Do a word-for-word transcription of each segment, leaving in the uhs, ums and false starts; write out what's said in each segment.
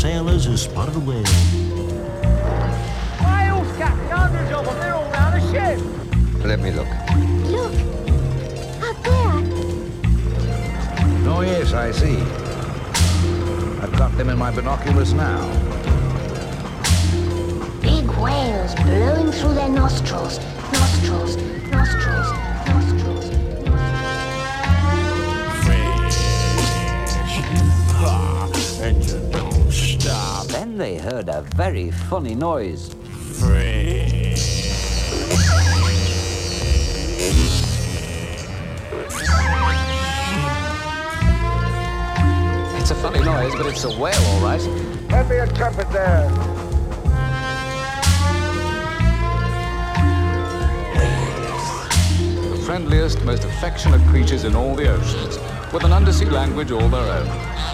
sailors has spotted a whale. Whales, Captain, hundreds of them, they're all round the ship. Let me look. Look! Up there! Oh, yes, I see. I've got them in my binoculars now. Big whales blowing through their nostrils. Nostrils, nostrils, nostrils. Engine don't stop. Then they heard a very funny noise. Fresh. It's a funny noise, but it's a whale, all right. Hand me a trumpet there. The friendliest, most affectionate creatures in all the oceans, with an undersea language all their own.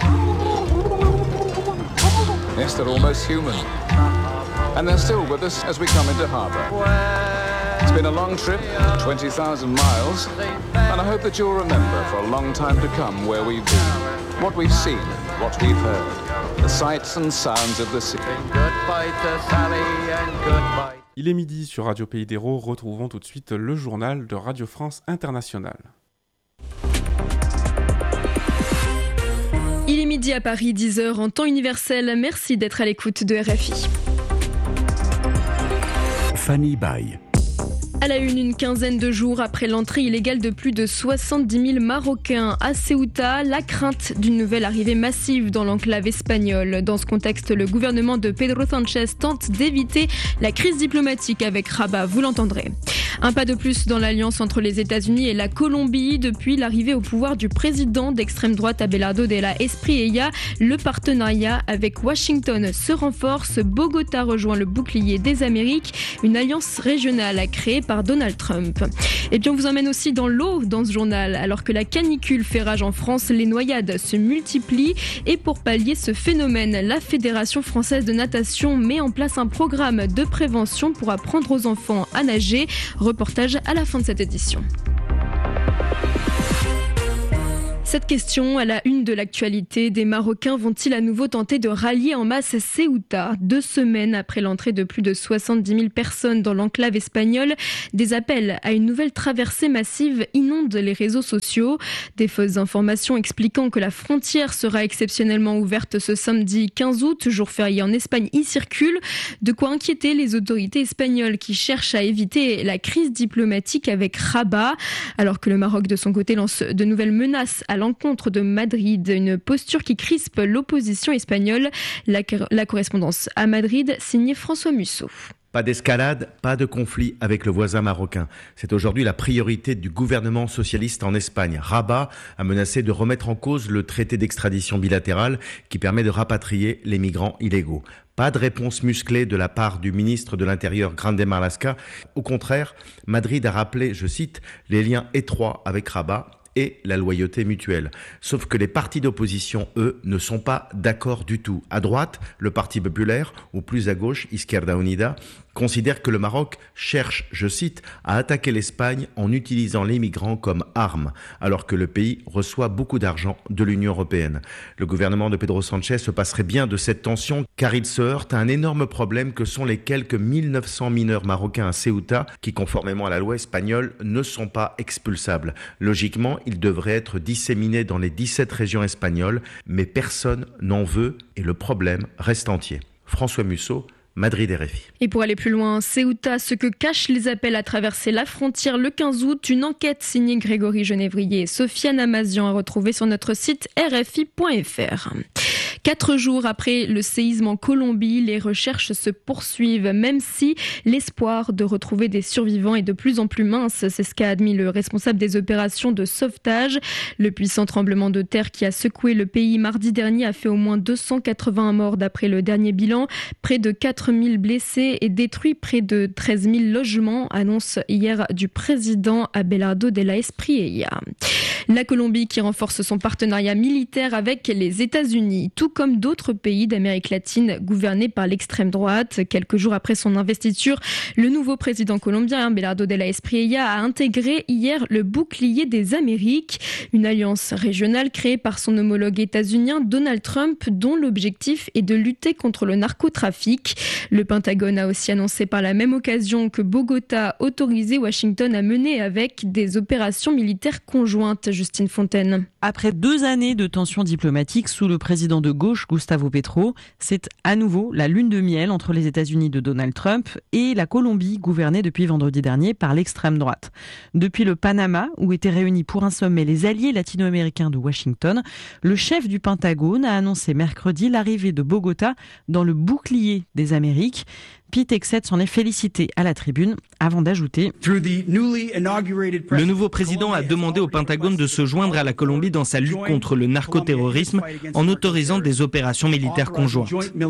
Yes, they're almost human. And they're still with us as we come into harbour. It's been a long trip, twenty thousand miles, and I hope that you'll remember for a long time to come where we've been, what we've seen, what we've heard, the sights and sounds of the sea. Goodbye to Sally and goodbye. Il est midi sur Radio Pays d'Hérault, retrouvons tout de suite le journal de Radio France Internationale. Il est midi à Paris, dix heures en temps universel. Merci d'être à l'écoute de R F I. Fanny Baye. À la une, une quinzaine de jours après l'entrée illégale de plus de soixante-dix mille Marocains à Ceuta, la crainte d'une nouvelle arrivée massive dans l'enclave espagnole. Dans ce contexte, le gouvernement de Pedro Sánchez tente d'éviter la crise diplomatique avec Rabat, vous l'entendrez. Un pas de plus dans l'alliance entre les États-Unis et la Colombie. Depuis l'arrivée au pouvoir du président d'extrême droite Abelardo de la Espriella, le partenariat avec Washington se renforce. Bogota rejoint le bouclier des Amériques, une alliance régionale créée par Donald Trump. Et puis on vous emmène aussi dans l'eau dans ce journal. Alors que la canicule fait rage en France, les noyades se multiplient. Et pour pallier ce phénomène, la Fédération française de natation met en place un programme de prévention pour apprendre aux enfants à nager. Reportage à la fin de cette édition. Cette question, à la une de l'actualité, des Marocains vont-ils à nouveau tenter de rallier en masse Ceuta ? Deux semaines après l'entrée de plus de soixante-dix mille personnes dans l'enclave espagnole, des appels à une nouvelle traversée massive inondent les réseaux sociaux. Des fausses informations expliquant que la frontière sera exceptionnellement ouverte ce samedi quinze août, jour férié en Espagne, y circulent. De quoi inquiéter les autorités espagnoles qui cherchent à éviter la crise diplomatique avec Rabat, alors que le Maroc de son côté lance de nouvelles menaces à l'encontre de Madrid, une posture qui crispe l'opposition espagnole. La, la correspondance à Madrid, signée François Musso. Pas d'escalade, pas de conflit avec le voisin marocain. C'est aujourd'hui la priorité du gouvernement socialiste en Espagne. Rabat a menacé de remettre en cause le traité d'extradition bilatérale qui permet de rapatrier les migrants illégaux. Pas de réponse musclée de la part du ministre de l'Intérieur Grande Marlaska. Au contraire, Madrid a rappelé, je cite, les liens étroits avec Rabat et la loyauté mutuelle. Sauf que les partis d'opposition, eux, ne sont pas d'accord du tout. À droite, le Parti populaire, ou plus à gauche, Izquierda Unida, considère que le Maroc cherche, je cite, à attaquer l'Espagne en utilisant les migrants comme armes, alors que le pays reçoit beaucoup d'argent de l'Union européenne. Le gouvernement de Pedro Sánchez se passerait bien de cette tension, car il se heurte à un énorme problème que sont les quelques mille neuf cents mineurs marocains à Ceuta, qui, conformément à la loi espagnole, ne sont pas expulsables. Logiquement, ils devraient être disséminés dans les dix-sept régions espagnoles, mais personne n'en veut et le problème reste entier. François Musso, Madrid R F I. Et pour aller plus loin, Ceuta, ce que cachent les appels à traverser la frontière le quinze août, une enquête signée Grégory Genévrier et Sofiane Amazian à retrouver sur notre site r f i point f r. Quatre jours après le séisme en Colombie, les recherches se poursuivent, même si l'espoir de retrouver des survivants est de plus en plus mince. C'est ce qu'a admis le responsable des opérations de sauvetage. Le puissant tremblement de terre qui a secoué le pays mardi dernier a fait au moins deux cent quatre-vingts morts d'après le dernier bilan. Près de quatre mille blessés et détruit près de treize mille logements, annonce hier du président Abelardo de la Espriella. La Colombie qui renforce son partenariat militaire avec les États-Unis, tout comme d'autres pays d'Amérique latine gouvernés par l'extrême droite. Quelques jours après son investiture, le nouveau président colombien, Abelardo de la Espriella, a intégré hier le bouclier des Amériques, une alliance régionale créée par son homologue états-unien Donald Trump, dont l'objectif est de lutter contre le narcotrafic. Le Pentagone a aussi annoncé par la même occasion que Bogota autorisait Washington à mener avec des opérations militaires conjointes. Justine Fontaine. Après deux années de tensions diplomatiques sous le président de gauche Gustavo Petro, c'est à nouveau la lune de miel entre les États-Unis de Donald Trump et la Colombie, gouvernée depuis vendredi dernier par l'extrême droite. Depuis le Panama, où étaient réunis pour un sommet les alliés latino-américains de Washington, le chef du Pentagone a annoncé mercredi l'arrivée de Bogota dans le bouclier des Amériques. Pete Hegseth s'en est félicité à la tribune avant d'ajouter « Le nouveau président a demandé au Pentagone de se joindre à la Colombie dans sa lutte contre le narcoterrorisme en autorisant des opérations militaires conjointes. »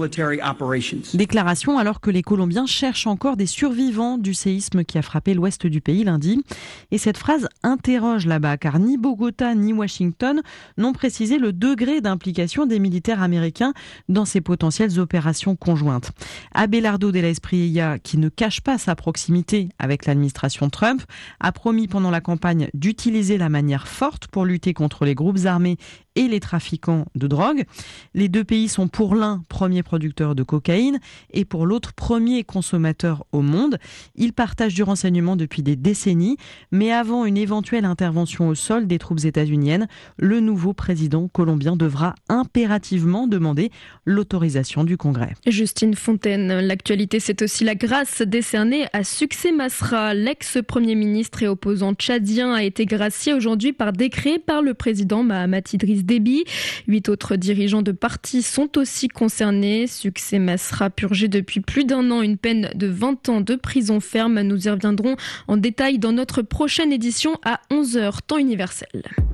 Déclaration alors que les Colombiens cherchent encore des survivants du séisme qui a frappé l'ouest du pays lundi. Et cette phrase interroge là-bas car ni Bogota ni Washington n'ont précisé le degré d'implication des militaires américains dans ces potentielles opérations conjointes. Abelardo de la Espriella, qui ne cache pas sa proximité avec l'administration Trump, a promis pendant la campagne d'utiliser la manière forte pour lutter contre les groupes armés et les trafiquants de drogue. Les deux pays sont pour l'un premier producteur de cocaïne et pour l'autre premier consommateur au monde. Ils partagent du renseignement depuis des décennies, mais avant une éventuelle intervention au sol des troupes états-uniennes, le nouveau président colombien devra impérativement demander l'autorisation du Congrès. Justine Fontaine, l'actualité c'est aussi la grâce décernée à Succès Masra. L'ex-premier ministre et opposant tchadien a été gracié aujourd'hui par décret par le président Mahamat Idriss Déby. Huit autres dirigeants de partis sont aussi concernés. Succès Masra purgé depuis plus d'un an une peine de vingt ans de prison ferme. Nous y reviendrons en détail dans notre prochaine édition à onze heures, temps universel.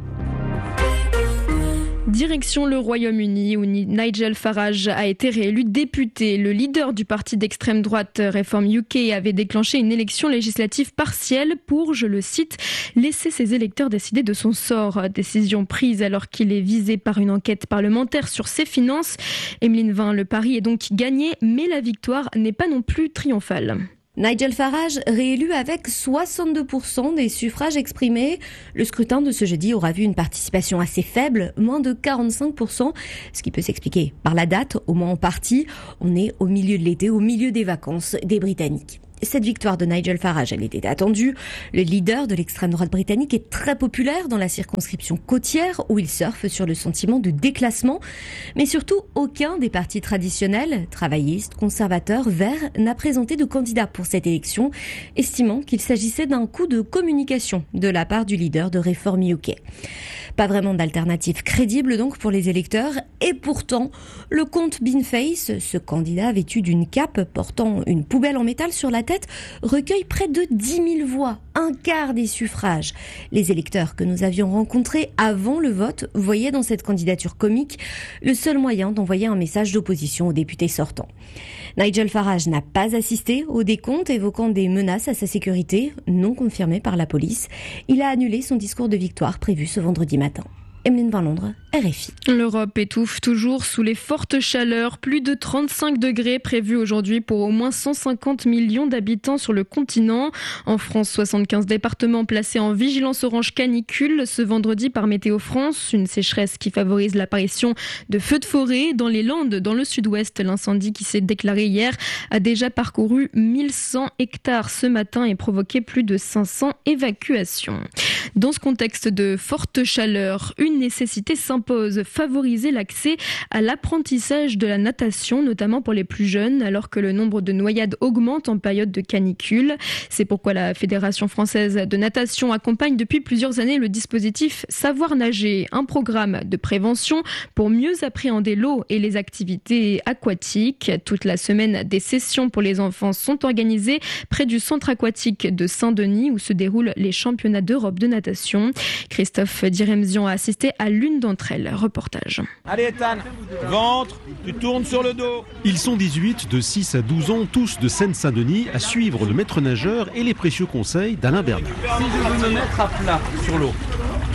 Direction le Royaume-Uni où Nigel Farage a été réélu député. Le leader du parti d'extrême droite Reform U K avait déclenché une élection législative partielle pour, je le cite, laisser ses électeurs décider de son sort. Décision prise alors qu'il est visé par une enquête parlementaire sur ses finances. Emeline Vin, le pari est donc gagné, mais la victoire n'est pas non plus triomphale. Nigel Farage, réélu avec soixante-deux pour cent des suffrages exprimés. Le scrutin de ce jeudi aura vu une participation assez faible, moins de quarante-cinq pour cent, ce qui peut s'expliquer par la date, au moins en partie. On est au milieu de l'été, au milieu des vacances des Britanniques. Cette victoire de Nigel Farage, elle était attendue. Le leader de l'extrême droite britannique est très populaire dans la circonscription côtière où il surfe sur le sentiment de déclassement. Mais surtout, aucun des partis traditionnels, travaillistes, conservateurs, verts, n'a présenté de candidat pour cette élection, estimant qu'il s'agissait d'un coup de communication de la part du leader de Reform U K. Pas vraiment d'alternative crédible donc pour les électeurs. Et pourtant, le comte Beanface, ce candidat vêtu d'une cape portant une poubelle en métal sur la tête, recueille près de dix mille voix, un quart des suffrages. Les électeurs que nous avions rencontrés avant le vote voyaient dans cette candidature comique le seul moyen d'envoyer un message d'opposition au député sortant. Nigel Farage n'a pas assisté au décompte, évoquant des menaces à sa sécurité, non confirmées par la police. Il a annulé son discours de victoire prévu ce vendredi matin. Emeline Van Londres, R F I. L'Europe étouffe toujours sous les fortes chaleurs. Plus de trente-cinq degrés prévus aujourd'hui pour au moins cent cinquante millions d'habitants sur le continent. En France, soixante-quinze départements placés en vigilance orange canicule ce vendredi par Météo France. Une sécheresse qui favorise l'apparition de feux de forêt. Dans les Landes, dans le sud-ouest, l'incendie qui s'est déclaré hier a déjà parcouru mille cent hectares ce matin et provoqué plus de cinq cents évacuations. Dans ce contexte de forte chaleur, une nécessité s'impose, favoriser l'accès à l'apprentissage de la natation, notamment pour les plus jeunes, alors que le nombre de noyades augmente en période de canicule. C'est pourquoi la Fédération française de natation accompagne depuis plusieurs années le dispositif Savoir nager, un programme de prévention pour mieux appréhender l'eau et les activités aquatiques. Toute la semaine, des sessions pour les enfants sont organisées près du centre aquatique de Saint-Denis où se déroulent les championnats d'Europe de natation. Christophe Diremzian a assisté à l'une d'entre elles. Reportage. Allez Ethan, ventre, tu tournes sur le dos. Ils sont dix-huit, de six à douze ans, tous de Seine-Saint-Denis, à suivre le maître nageur et les précieux conseils d'Alain Bernard. Si je veux me mettre à plat sur l'eau,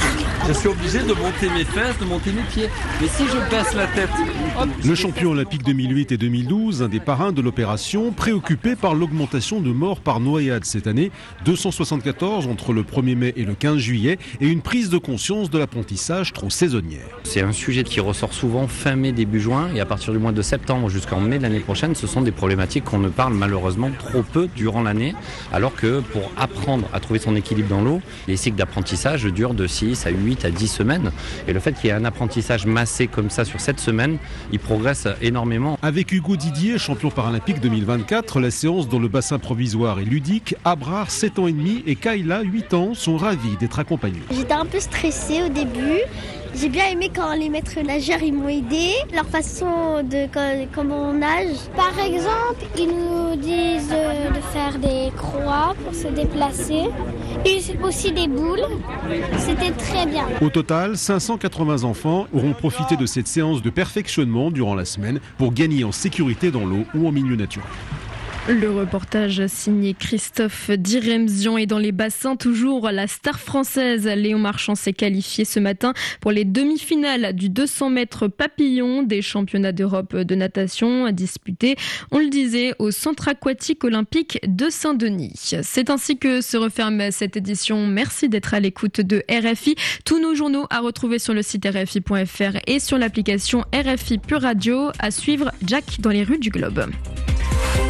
Je suis obligé de monter mes fesses, de monter mes pieds. Mais si je baisse la tête... Hop, le champion olympique deux mille huit et deux mille douze, un des parrains de l'opération, préoccupé par l'augmentation de morts par noyade cette année, deux cent soixante-quatorze entre le premier mai et le quinze juillet, et une prise de conscience de l'apprentissage trop saisonnière. C'est un sujet qui ressort souvent fin mai, début juin, et à partir du mois de septembre jusqu'en mai de l'année prochaine, ce sont des problématiques qu'on ne parle malheureusement trop peu durant l'année, alors que pour apprendre à trouver son équilibre dans l'eau, les cycles d'apprentissage durent de six à huit à dix semaines, et le fait qu'il y ait un apprentissage massé comme ça sur sept semaines, il progresse énormément. Avec Hugo Didier, champion paralympique deux mille vingt-quatre, la séance dans le bassin provisoire est ludique. Abrar, sept ans et demi, et Kayla, huit ans, sont ravis d'être accompagnés. J'étais un peu stressée au début. J'ai bien aimé quand les maîtres nageurs ils m'ont aidé, leur façon de comment on nage. Par exemple, ils nous disent de faire des croix pour se déplacer et aussi des boules. C'était très bien. Au total, cinq cent quatre-vingts enfants auront profité de cette séance de perfectionnement durant la semaine pour gagner en sécurité dans l'eau ou en milieu naturel. Le reportage signé Christophe Diremzian. Et dans les bassins, toujours la star française Léon Marchand s'est qualifié ce matin pour les demi-finales du deux cents mètres papillon des championnats d'Europe de natation disputés, on le disait, au centre aquatique olympique de Saint-Denis. C'est ainsi que se referme cette édition. Merci d'être à l'écoute de R F I. Tous nos journaux à retrouver sur le site R F I point F R et sur l'application R F I Pure Radio. À suivre, Jack dans les rues du Globe.